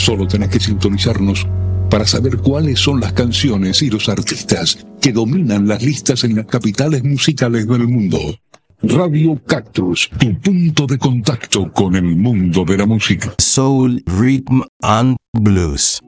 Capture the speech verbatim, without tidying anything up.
Solo tenés que sintonizarnos para saber cuáles son las canciones y los artistas que dominan las listas en las capitales musicales del mundo. Radio Cactus, tu punto de contacto con el mundo de la música. Soul, Rhythm and Blues.